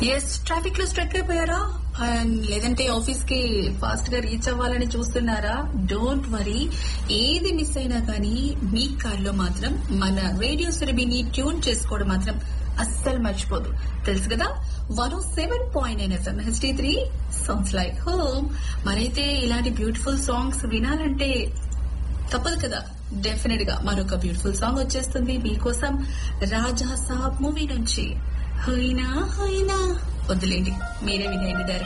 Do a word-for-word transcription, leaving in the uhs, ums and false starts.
Yes, traffic లో struck అయిపోయారా? And లేదంటే ఆఫీస్ కి ఫాస్ట్ గా రీచ్ అవ్వాలని చూస్తున్నారా? డోంట్ వరీ, ఏది మిస్ అయినా కానీ మీ కార్ లో మాత్రం మన రేడియో సురభిని ట్యూన్ చేసుకోవడం మాత్రం అస్సలు మర్చిపోదు. తెలుసు కదా, వన్ ఓ seven point nine FM HD three songs like home. మరైతే ఇలాంటి బ్యూటిఫుల్ సాంగ్స్ వినాలంటే తప్పదు కదా, డెఫినెట్ గా మరొక బ్యూటిఫుల్ సాంగ్ వచ్చేస్తుంది మీకోసం. రాజా సాబ్ మూవీ నుంచి హోయినా హోయినా. వద్దులేండి, మీరే వినేయండి.